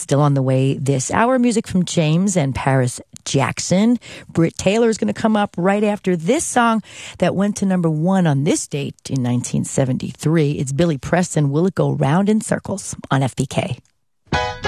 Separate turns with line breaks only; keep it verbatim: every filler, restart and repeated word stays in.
Still on the way this hour, music from James and Paris Jackson. Britt Taylor is going to come up right after this song that went to number one on this date in nineteen seventy-three. It's Billy Preston, Will It Go Round in Circles on F B K.